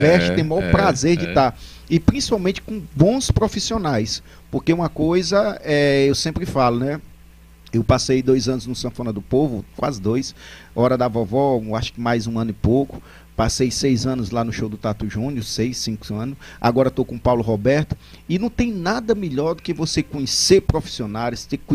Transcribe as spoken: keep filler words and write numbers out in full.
veste, É, tem o maior é, prazer de é. estar. E principalmente com bons profissionais. Porque uma coisa, é, eu sempre falo, né? Eu passei dois anos no Sanfona do Povo, quase dois. Hora da Vovó, um, acho que mais um ano e pouco. Passei seis anos lá no show do Tato Júnior, seis, cinco anos. Agora estou com o Paulo Roberto. E não tem nada melhor do que você conhecer profissionais, ter